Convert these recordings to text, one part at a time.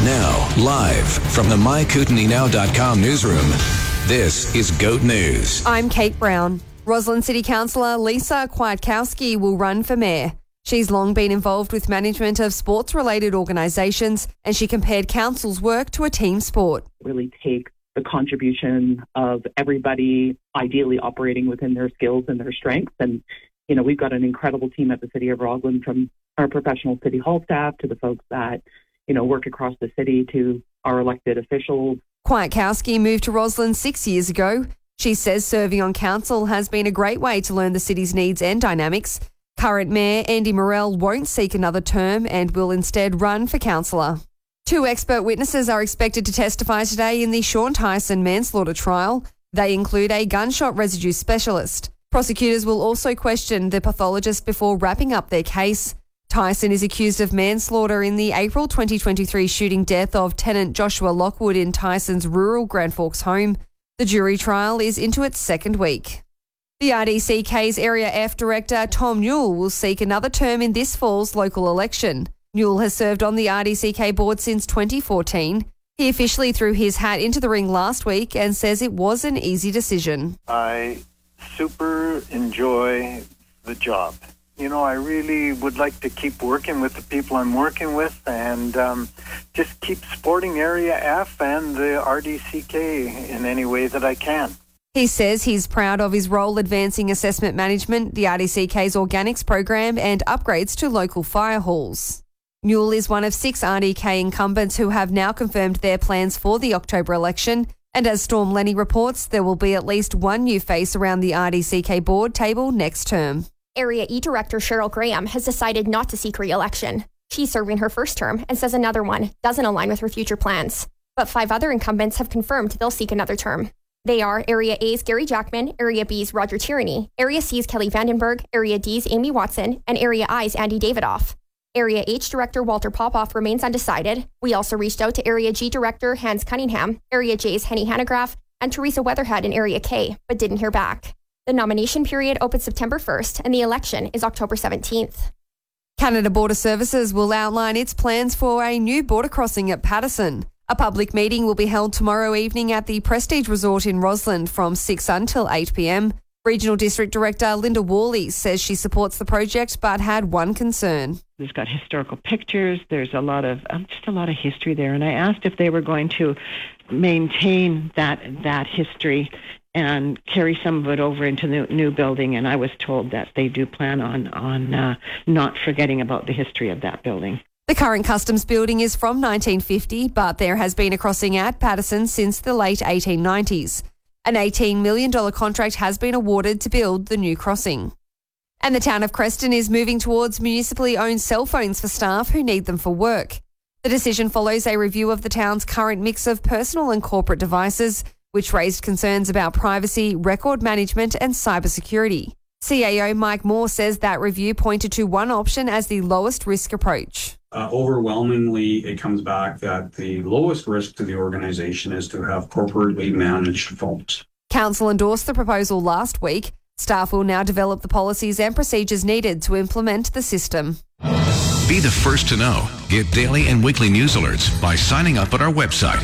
Now, live from the MyKootenaeNow.com newsroom, this is GOAT News. I'm Kate Brown. Roslyn City Councillor Lisa Kwiatkowski will run for mayor. She's long been involved with management of sports-related organisations, and she compared council's work to a team sport. Really take the contribution of everybody ideally operating within their skills and their strengths. And, we've got an incredible team at the City of Roslyn, from our professional City Hall staff to the folks that work across the city to our elected officials. Kwiatkowski moved to Roslyn 6 years ago. She says serving on council has been a great way to learn the city's needs and dynamics. Current Mayor Andy Morell won't seek another term and will instead run for councillor. 2 expert witnesses are expected to testify today in the Sean Tyson manslaughter trial. They include a gunshot residue specialist. Prosecutors will also question the pathologist before wrapping up their case. Tyson is accused of manslaughter in the April 2023 shooting death of tenant Joshua Lockwood in Tyson's rural Grand Forks home. The jury trial is into its second week. The RDCK's Area F Director Tom Newell will seek another term in this fall's local election. Newell has served on the RDCK board since 2014. He officially threw his hat into the ring last week and says it was an easy decision. I super enjoy the job. I really would like to keep working with the people I'm working with and just keep supporting Area F and the RDCK in any way that I can. He says he's proud of his role advancing assessment management, the RDCK's organics program and upgrades to local fire halls. Newell is one of 6 RDK incumbents who have now confirmed their plans for the October election. And as Storm Lenny reports, there will be at least one new face around the RDCK board table next term. Area E Director Cheryl Graham has decided not to seek re-election. She's serving her first term and says another one doesn't align with her future plans. But 5 other incumbents have confirmed they'll seek another term. They are Area A's Gary Jackman, Area B's Roger Tierney, Area C's Kelly Vandenberg, Area D's Amy Watson, and Area I's Andy Davidoff. Area H Director Walter Popoff remains undecided. We also reached out to Area G Director Hans Cunningham, Area J's Henny Hanegraaff, and Teresa Weatherhead in Area K, but didn't hear back. The nomination period opens September 1st and the election is October 17th. Canada Border Services will outline its plans for a new border crossing at Patterson. A public meeting will be held tomorrow evening at the Prestige Resort in Roslyn from 6 until 8 p.m. Regional District Director Linda Worley says she supports the project but had one concern. There's got historical pictures. There's a lot of history there, and I asked if they were going to maintain that history and carry some of it over into the new building, and I was told that they do plan on not forgetting about the history of that building. The current customs building is from 1950, but there has been a crossing at Patterson since the late 1890s. An $18 million contract has been awarded to build the new crossing. And the town of Creston is moving towards municipally owned cell phones for staff who need them for work. The decision follows a review of the town's current mix of personal and corporate devices, which raised concerns about privacy, record management and cybersecurity. CAO Mike Moore says that review pointed to one option as the lowest risk approach. Overwhelmingly, it comes back that the lowest risk to the organization is to have corporately managed phones. Council endorsed the proposal last week. Staff will now develop the policies and procedures needed to implement the system. Be the first to know. Get daily and weekly news alerts by signing up at our website,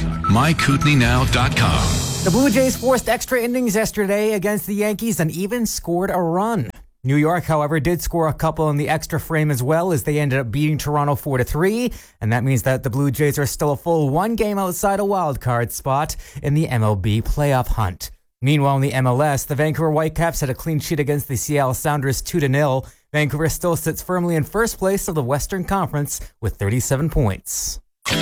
MyKootenaeNow.com. The Blue Jays forced extra innings yesterday against the Yankees and even scored a run. New York, however, did score a couple in the extra frame as well, as they ended up beating Toronto 4-3, and that means that the Blue Jays are still a full 1 game outside a wild card spot in the MLB playoff hunt. Meanwhile, in the MLS, the Vancouver Whitecaps had a clean sheet against the Seattle Sounders 2-0. Vancouver still sits firmly in first place of the Western Conference with 37 points.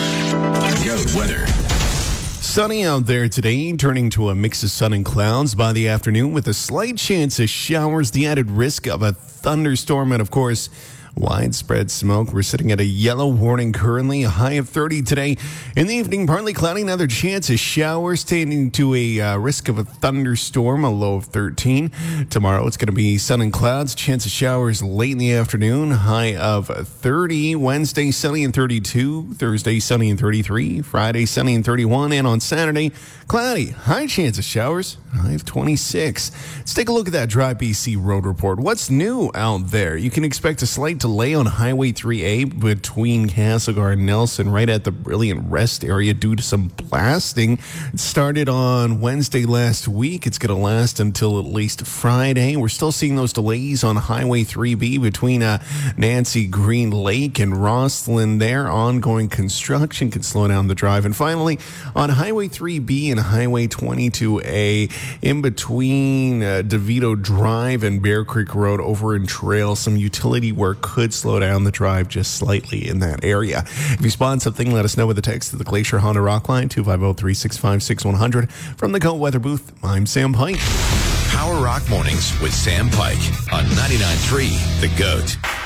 Goat weather. Sunny out there today, turning to a mix of sun and clouds by the afternoon with a slight chance of showers, the added risk of a thunderstorm, and of course, widespread smoke. We're sitting at a yellow warning currently, a high of 30 today. In the evening, partly cloudy, another chance of showers, tending to a risk of a thunderstorm, a low of 13. Tomorrow, it's going to be sun and clouds, chance of showers late in the afternoon, high of 30. Wednesday, sunny and 32. Thursday, sunny and 33. Friday, sunny and 31. And on Saturday, cloudy, high chance of showers, high of 26. Let's take a look at that Drive BC road report. What's new out there? You can expect a slight slight delay on Highway 3A between Castlegar and Nelson, right at the Brilliant Rest area due to some blasting. It started on Wednesday last week. It's going to last until at least Friday. We're still seeing those delays on Highway 3B between Nancy Green Lake and Rosslyn there. Ongoing construction can slow down the drive. And finally, on Highway 3B and Highway 22A, in between DeVito Drive and Bear Creek Road over in Trail, some utility work could slow down the drive just slightly in that area. If you spot something, let us know with a text to the Glacier Honda Rock line, 250-365-6100. From the GOAT Weather Booth, I'm Sam Pike. Power Rock Mornings with Sam Pike on 99.3 The GOAT.